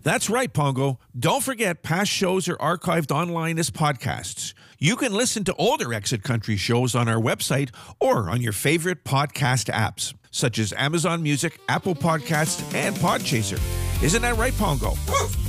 That's right, Pongo. Don't forget, past shows are archived online as podcasts. You can listen to older Exit Country shows on our website or on your favorite podcast apps, such as Amazon Music, Apple Podcasts, and Podchaser. Isn't that right, Pongo?